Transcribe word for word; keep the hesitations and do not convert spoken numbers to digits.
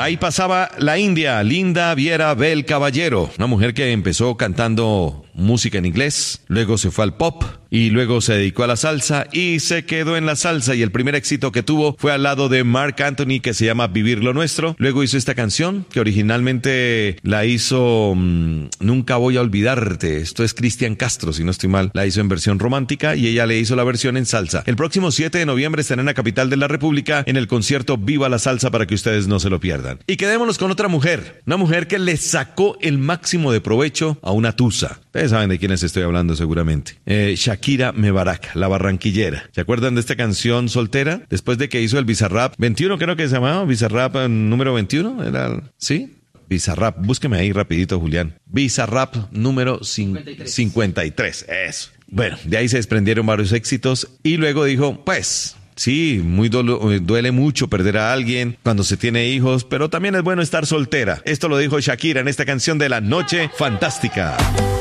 Ahí pasaba la India, Linda Viera Bel Caballero, una mujer que empezó cantando música en inglés, luego se fue al pop y luego se dedicó a la salsa y se quedó en la salsa, y el primer éxito que tuvo fue al lado de Marc Anthony, que se llama Vivir lo Nuestro. Luego hizo esta canción que originalmente la hizo mmm, Nunca Voy a Olvidarte. Esto es Cristian Castro, si no estoy mal. La hizo en versión romántica y ella le hizo la versión en salsa. El próximo siete de noviembre estará en la capital de la República en el concierto Viva la Salsa, para que ustedes no se lo pierdan. Y quedémonos con otra mujer, una mujer que le sacó el máximo de provecho a una tusa. Ustedes saben de quiénes estoy hablando seguramente. Eh, Shakira Mebarak, la barranquillera. ¿Se acuerdan de esta canción Soltera? Después de que hizo el Bizarrap veintiuno, creo que se llamaba, Bizarrap número veintiuno, ¿era? ¿Sí? Bizarrap, búsqueme ahí rapidito, Julián. Bizarrap número cincuenta y tres, eso. Bueno, de ahí se desprendieron varios éxitos y luego dijo, pues... Sí, muy dolo, duele mucho perder a alguien cuando se tiene hijos, pero también es bueno estar soltera. Esto lo dijo Shakira en esta canción de La Noche Fantástica.